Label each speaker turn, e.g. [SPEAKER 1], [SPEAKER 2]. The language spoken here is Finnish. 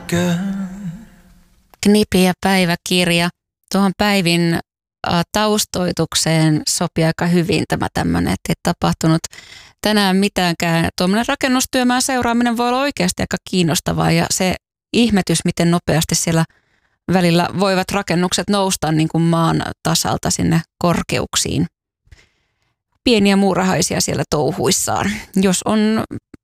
[SPEAKER 1] Knipi ja päiväkirja. Tuohon Päivin taustoitukseen sopii aika hyvin tämä tämmöinen, että ei tapahtunut tänään mitäänkään. Tuommoinen rakennustyömaan seuraaminen voi olla oikeasti aika kiinnostavaa ja se ihmetys, miten nopeasti siellä välillä voivat rakennukset nousta niin kuin maan tasalta sinne korkeuksiin. Pieniä muurahaisia siellä touhuissaan. Jos on